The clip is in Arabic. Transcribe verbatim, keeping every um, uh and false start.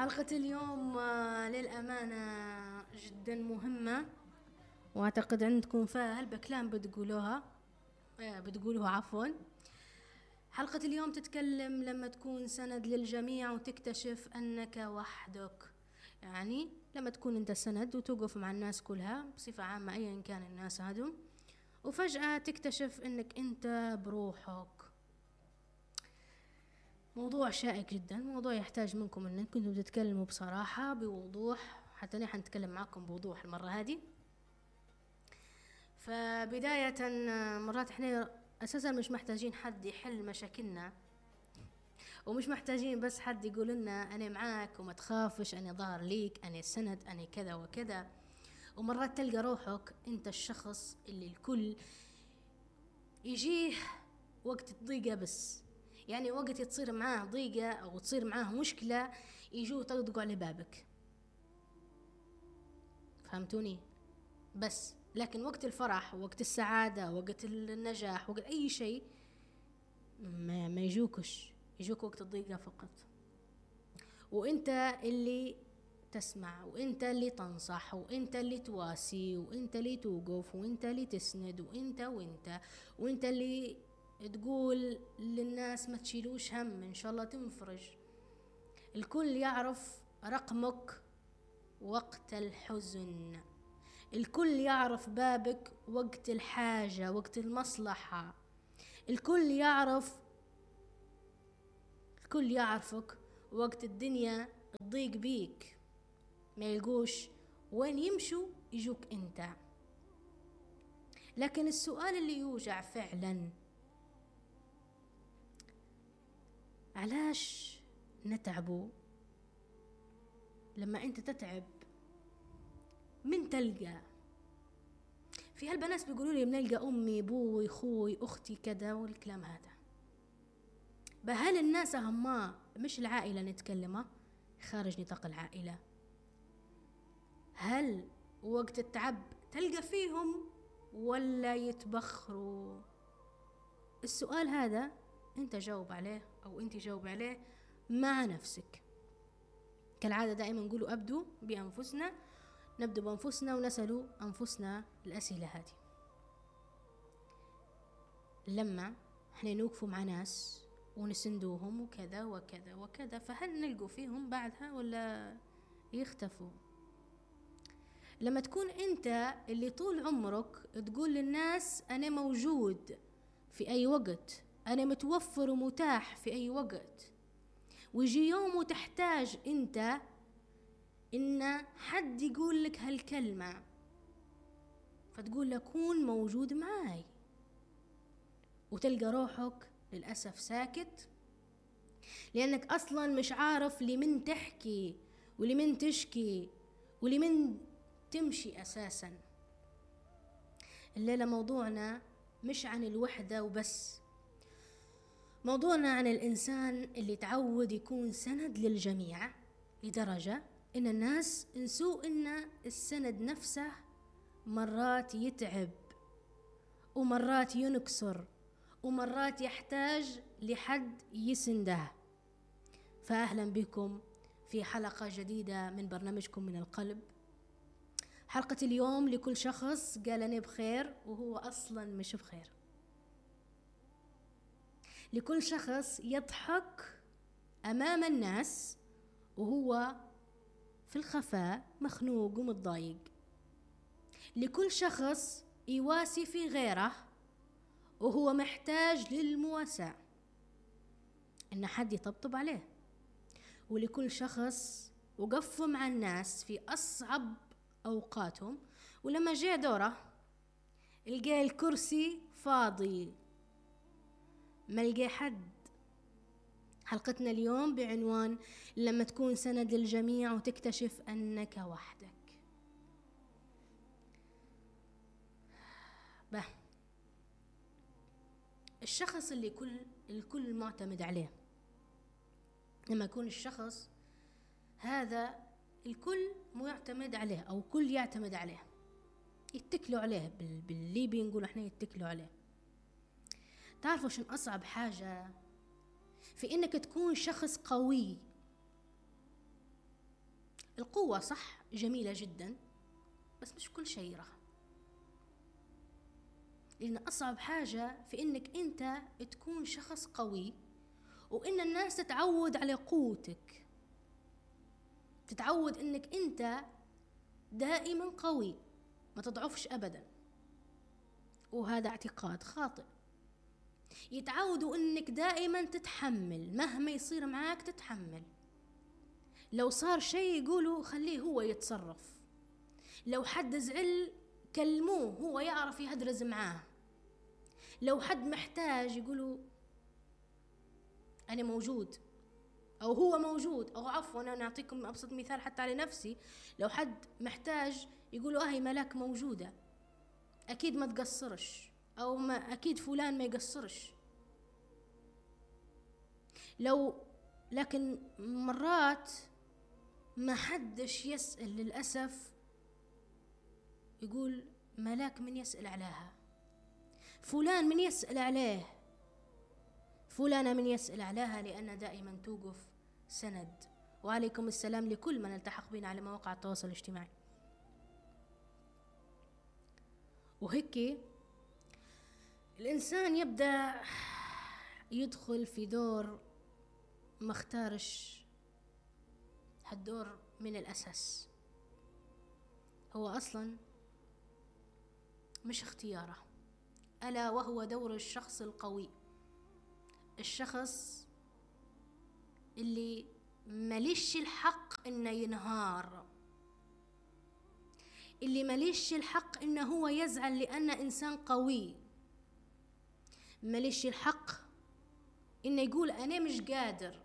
حلقة اليوم آه، للأمانة جدا مهمة، وأعتقد عندكم فيها هالبكلام بتقولوها آه، بتقولوها عفوا. حلقة اليوم تتكلم لما تكون سند للجميع وتكتشف أنك وحدك. يعني لما تكون أنت سند وتوقف مع الناس كلها بصفة عامة أيا كان الناس هادو، وفجأة تكتشف أنك أنت بروحك. موضوع شائك جدا، موضوع يحتاج منكم أنكم كنتم تتكلموا بصراحة بوضوح، حتى نحن نتكلم معكم بوضوح المرة هذه. فبداية مرات احنا أساسا مش محتاجين حد يحل مشاكلنا، ومش محتاجين بس حد يقول لنا أنا معاك وما تخافش، أنا ظهر ليك، أنا سند، أنا كذا وكذا. ومرات تلقى روحك أنت الشخص اللي الكل يجيه وقت الضيقة، بس يعني وقت تصير معاه ضيقة أو تصير معاه مشكلة يجوا يطقطقوا على بابك. فهمتوني؟ بس لكن وقت الفرح، وقت السعادة، وقت النجاح، وقت أي شيء ما, ما يجوكش، يجوك وقت الضيقة فقط. وانت اللي تسمع، وانت اللي تنصح، وانت اللي تواسي، وانت اللي توقف، وانت اللي تسند، وانت وانت وانت اللي تقول للناس ما تشيلوش هم، ان شاء الله تنفرج. الكل يعرف رقمك وقت الحزن، الكل يعرف بابك وقت الحاجة، وقت المصلحة. الكل يعرف الكل يعرفك وقت الدنيا تضيق بيك، ما يلقوش وين يمشوا يجوك انت. لكن السؤال اللي يوجع فعلا، علاش نتعبوا لما انت تتعب؟ من تلقى في هالبنات بيقولوا لي بنلقى امي، ابوي، اخوي، اختي، كذا والكلام هذا. بهل الناس هما مش العائلة نتكلمه خارج نطاق العائلة؟ هل وقت التعب تلقى فيهم ولا يتبخروا؟ السؤال هذا انت جاوب عليه او انت جاوب عليه مع نفسك. كالعادة دائما نقولوا ابدوا بانفسنا، نبدأ بانفسنا ونسألوا انفسنا الاسئلة هذه. لما احنا نوقفوا مع ناس ونسندوهم وكذا وكذا وكذا، فهل نلقوا فيهم بعدها ولا يختفوا؟ لما تكون انت اللي طول عمرك تقول للناس انا موجود في اي وقت، انا متوفر ومتاح في اي وقت، ويجي يوم وتحتاج انت ان حد يقول لك هالكلمة، فتقول له كون موجود معاي، وتلقى روحك للأسف ساكت، لأنك أصلا مش عارف لمن تحكي ولمن تشكي ولمن تمشي أساسا. الليلة موضوعنا مش عن الوحدة وبس، موضوعنا عن الإنسان اللي تعود يكون سند للجميع، لدرجة إن الناس نسوا إن السند نفسه مرات يتعب، ومرات ينكسر، ومرات يحتاج لحد يسنده. فأهلا بكم في حلقة جديدة من برنامجكم من القلب. حلقة اليوم لكل شخص قال أنا بخير وهو أصلا مش بخير، لكل شخص يضحك أمام الناس وهو في الخفاء مخنوق ومتضايق، لكل شخص يواسي في غيره وهو محتاج للمواساة، إن حد يطبطب عليه. ولكل شخص وقف مع الناس في أصعب أوقاتهم، ولما جاء دوره لقى الكرسي فاضي، ما لقى حد. حلقتنا اليوم بعنوان لما تكون سند للجميع وتكتشف أنك وحدك. به الشخص اللي كل الكل معتمد عليه، لما يكون الشخص هذا الكل معتمد عليه أو كل يعتمد عليه، يتكلوا عليه، بالليبي نقول احنا يتكلوا عليه. تعرفوا شن أصعب حاجة في إنك تكون شخص قوي القوة صح جميلة جدا، بس مش كل شيء راح. لأن أصعب حاجة في إنك أنت تكون شخص قوي، وإن الناس تتعود على قوتك، تتعود إنك أنت دائما قوي، ما تضعفش أبدا، وهذا اعتقاد خاطئ. يتعودوا إنك دائما تتحمل، مهما يصير معاك تتحمل. لو صار شيء يقولوا خليه هو يتصرف، لو حد زعل كلموه هو يعرف يهدرز معاه، لو حد محتاج يقولوا أنا موجود، أو هو موجود، أو عفوا أنا نعطيكم أبسط مثال حتى على نفسي، لو حد محتاج يقولوا أهي ملاك موجودة، أكيد ما تقصرش، أو ما أكيد فلان ما يقصرش. لو لكن مرات ما حدش يسأل للأسف، يقول ملاك من يسأل عليها، فلان من يسأل عليه، فلانة من يسأل عليها، لأن دائما توقف سند. وعليكم السلام لكل من التحق بنا على مواقع التواصل الاجتماعي. وهيك الإنسان يبدأ يدخل في دور ما اختارش هالدور من الأساس، هو أصلا مش اختياره، ألا وهو دور الشخص القوي، الشخص اللي مليش الحق إنه ينهار، اللي مليش الحق إنه هو يزعل لأنه إنسان قوي، مليش الحق إنه يقول أنا مش قادر،